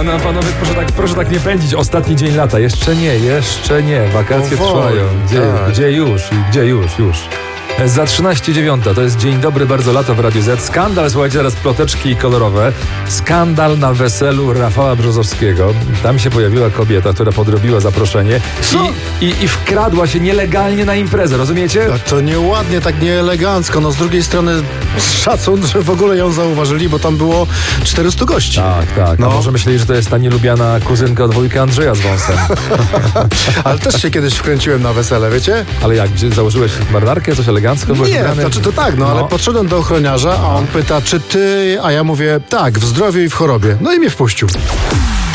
No panowie, proszę tak nie pędzić. Ostatni dzień lata. Jeszcze nie. Wakacje trwają. Gdzie już. Za 13:09 to jest dzień dobry, bardzo lato w Radiu Z. Skandal, słuchajcie, teraz ploteczki kolorowe. Skandal na weselu Rafała Brzozowskiego. Tam się pojawiła kobieta, która podrobiła zaproszenie i wkradła się nielegalnie na imprezę, rozumiecie? No to nieładnie, tak nieelegancko. No z drugiej strony szacun, że w ogóle ją zauważyli, bo tam było 400 gości. Tak. No. A może myśleli, że to jest ta nielubiana kuzynka od wujka Andrzeja z wąsem. Ale też się kiedyś wkręciłem na wesele, wiecie? Ale jak, gdzie założyłeś marynarkę, coś elegancko? Nie, znaczy to tak, ale podszedłem do ochroniarza, a on pyta, czy ty, a ja mówię, tak, w zdrowiu i w chorobie. No i mnie wpuścił.